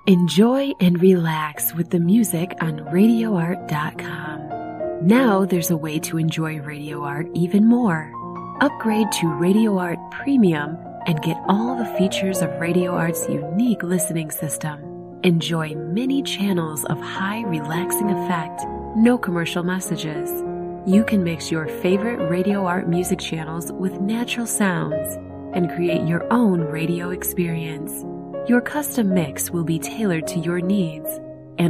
Enjoy and relax with the music on RadioArt.com. Now there's a way to enjoy Radio Art even more. Upgrade to Radio Art Premium and get all the features of Radio Art's unique listening system. Enjoy many channels of high relaxing effect, no commercial messages. You can mix your favorite Radio Art music channels with natural sounds and create your own radio experience. Your custom mix will be tailored to your needs